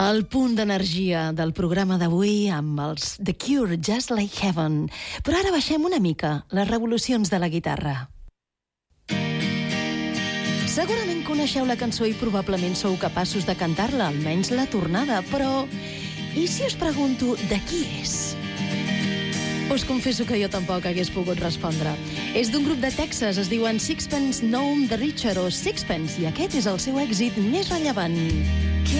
El punt d'energia del programa d'avui amb els The Cure, Just Like Heaven. Però ara baixem una mica les revolucions de la guitarra. Segurament coneixeu la cançó i probablement sou capaços de cantar-la, almenys la tornada, però i si us pregunto de qui és? Us confesso que jo tampoc hagués pogut respondre. És d'un grup de Texas, es diuen Sixpence None the Richer o Sixpence, i aquest és el seu èxit més rellevant.